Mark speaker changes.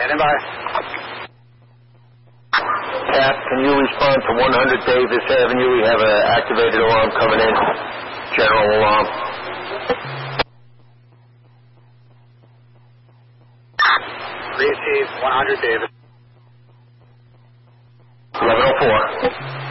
Speaker 1: Standing by.
Speaker 2: Cap, can you respond to 100 Davis Avenue? We have an activated alarm coming in. General alarm.
Speaker 1: Receive 100 Davis.
Speaker 2: 1104.